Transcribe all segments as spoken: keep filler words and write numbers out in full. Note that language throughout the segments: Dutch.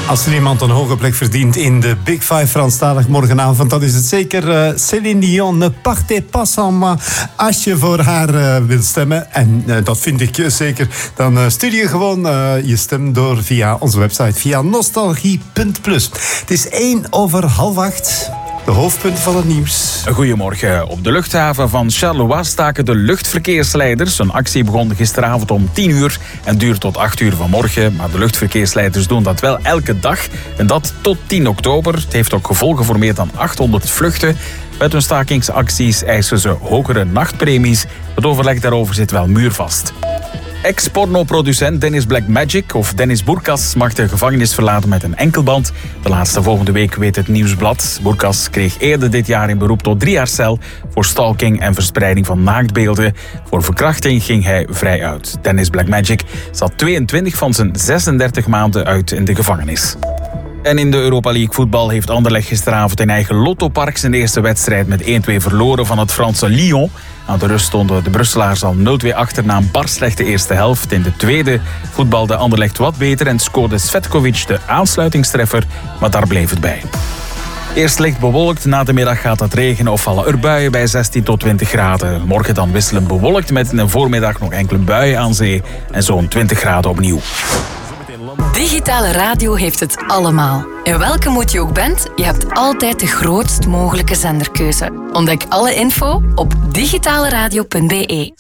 Als er iemand een hoge plek verdient in de Big Five Franstalig morgenavond, dan is het zeker uh, Céline Dion. Ne partez pas sans moi. Als je voor haar uh, wilt stemmen, en uh, dat vind ik zeker, dan uh, stuur je gewoon uh, je stem door via onze website, via nostalgie punt plus. Het is één over half acht. De hoofdpunten van het nieuws. Goedemorgen. Op de luchthaven van Charleroi staken de luchtverkeersleiders. Een actie begon gisteravond om tien uur en duurt tot acht uur vanmorgen. Maar de luchtverkeersleiders doen dat wel elke dag. En dat tot tien oktober. Het heeft ook gevolgen voor meer dan achthonderd vluchten. Met hun stakingsacties eisen ze hogere nachtpremies. Het overleg daarover zit wel muurvast. Ex-pornoproducent Dennis Blackmagic, of Dennis Bourkas, mag de gevangenis verlaten met een enkelband. De laatste volgende week weet het Nieuwsblad. Bourkas kreeg eerder dit jaar in beroep tot drie jaar cel voor stalking en verspreiding van naaktbeelden. Voor verkrachting ging hij vrij uit. Dennis Blackmagic zat tweeëntwintig van zijn zesendertig maanden uit in de gevangenis. En in de Europa League voetbal heeft Anderlecht gisteravond in eigen Lottopark zijn eerste wedstrijd met één-twee verloren van het Franse Lyon. Aan de rust stonden de Brusselaars al nul-twee achter na een bar slechte eerste helft. In de tweede voetbalde Anderlecht wat beter en scoorde Svetkovic de aansluitingstreffer, maar daar bleef het bij. Eerst licht bewolkt, na de middag gaat het regenen of vallen er buien bij zestien tot twintig graden. Morgen dan wisselend bewolkt met in de voormiddag nog enkele buien aan zee en zo'n twintig graden opnieuw. Digitale radio heeft het allemaal. En welke moed je ook bent, je hebt altijd de grootst mogelijke zenderkeuze. Ontdek alle info op digitaleradio punt b e.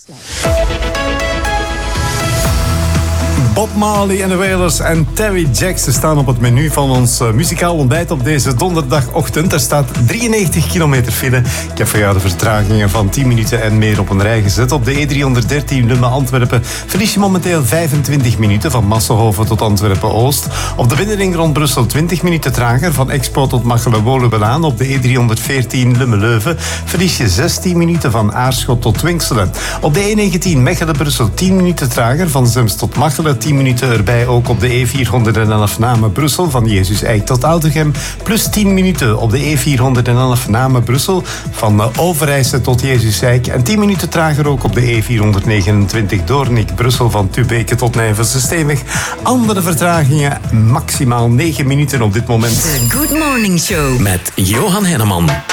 Bob Marley en de Wailers en Terry Jackson staan op het menu van ons uh, muzikaal ontbijt op deze donderdagochtend. Er staat drieënnegentig kilometer file. Ik heb voor jou de vertragingen van tien minuten en meer op een rij gezet. Op de E driehonderddertien Lummen-Antwerpen verlies je momenteel vijfentwintig minuten van Massenhoven tot Antwerpen-Oost. Op de binnenring rond Brussel twintig minuten trager van Expo tot Machelen-Woluwelaan. Op de E driehonderdveertien Lummen-Leuven verlies je zestien minuten van Aarschot tot Winkselen. Op de E negentien Mechelen-Brussel tien minuten trager van Zems tot Machelen. tien minuten erbij ook op de E vierhonderdelf Namen-Brussel van Jezus Eik tot Oudegem. Plus tien minuten op de E vierhonderdelf Namen-Brussel van Overijse tot Jezus Eik. En tien minuten trager ook op de E vierhonderdnegenentwintig Doornik-Brussel van Tubeke tot Nijvelse-Steenweg. Andere vertragingen, maximaal negen minuten op dit moment. The Good Morning Show met Johan Henneman.